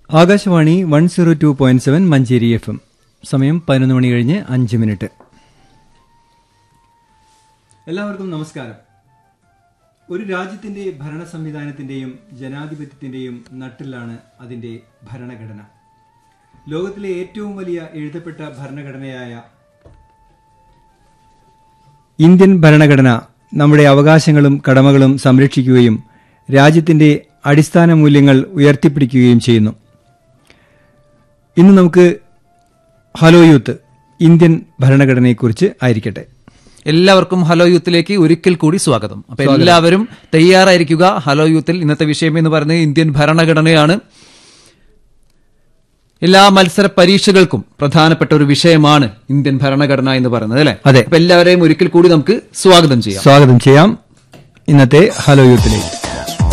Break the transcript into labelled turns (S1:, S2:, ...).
S1: Akashvani 102.7 Manjeri FM. സമയം 11 മണി കഴിഞ്ഞ് 5 minute. എല്ലാവർക്കും നമസ്കാരം. ഒരു രാജ്യത്തിന്റെ ഭരണ സംവിധാനത്തിന്റെയും ജനാധിപത്യത്തിന്റെയും നട്ടിലാണ് അതിന്റെ ഭരണഘടന. ലോകത്തിലെ ഏറ്റവും വലിയ എഴുതപ്പെട്ട ഭരണഘടനയായ ഇന്ത്യൻ ഭരണഘടന നമ്മുടെ അവകാശങ്ങളും കടമകളും സംരക്ഷിക്കുകയും രാജ്യത്തിന്റെ അടിസ്ഥാന മൂല്യങ്ങൾ ഉയർത്തിപ്പിടിക്കുകയും ചെയ്യുന്നു. ഇന്ന് നമുക്ക് ഹലോ യൂത്ത് ഇന്ത്യൻ ഭരണഘടനയെക്കുറിച്ച് ആയിരിക്കട്ടെ.
S2: എല്ലാവർക്കും ഹലോ യൂത്തിലേക്ക് ഒരിക്കൽ കൂടി സ്വാഗതം. അപ്പൊ എല്ലാവരും തയ്യാറായിരിക്കുക. ഹലോ യൂത്തിൽ ഇന്നത്തെ വിഷയം എന്ന് പറയുന്നത് ഇന്ത്യൻ ഭരണഘടനയാണ്. എല്ലാ മത്സര പരീക്ഷകൾക്കും പ്രധാനപ്പെട്ട ഒരു വിഷയമാണ് ഇന്ത്യൻ ഭരണഘടന എന്ന് പറയുന്നത്, അല്ലെ?
S1: അതെ.
S2: അപ്പൊ എല്ലാവരെയും ഒരിക്കൽ കൂടി നമുക്ക് സ്വാഗതം ചെയ്യാം
S1: ഇന്നത്തെ ഹലോ യൂത്തിലേക്ക്.